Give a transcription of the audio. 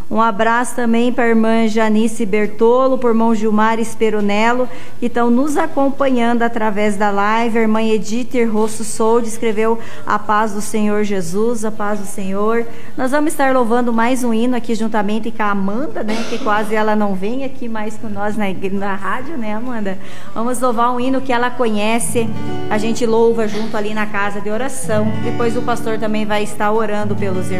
Um abraço também para a irmã Janice Bertolo, por irmão Gilmar Esperonello, que estão nos acompanhando através da live. A irmã Edith Rosso Solde escreveu: a paz do Senhor Jesus, a paz do Senhor. Nós vamos estar louvando mais um hino aqui juntamente com a Amanda, né? Que quase ela não vem aqui mais com nós na rádio, né, Amanda? Vamos louvar um hino que ela conhece. A gente louva junto ali na casa de oração. Depois o pastor também vai estar orando pelos irmãos.